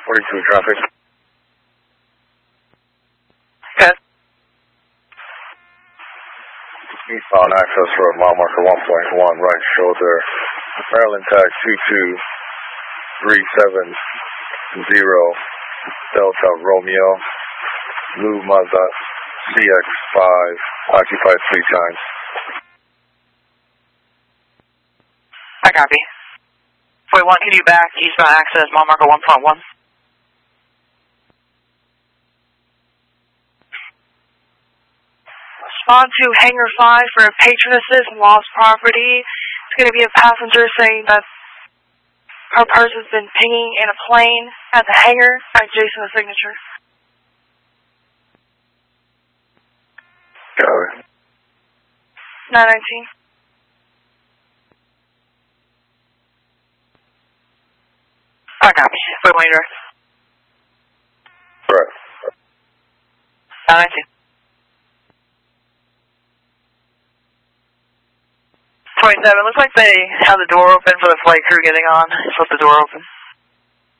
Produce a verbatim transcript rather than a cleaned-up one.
forty-two traffic. Good. Eastbound access road, mile marker one point one, right shoulder, Maryland tag two two three seven zero, Delta Romeo, Blue Mazda C X five, occupied three times. I copy. forty-one, can you back eastbound access, mile marker one point one? Respond to Hangar five for patronesses and lost property. It's going to be a passenger saying that her purse has been pinging in a plane at the hangar. Jason, the signature. Got it. nine nineteen. I copy. forty-one, direct. Correct. nine nineteen. twenty-seven, looks like they have the door open for the flight crew getting on. Just left the door open.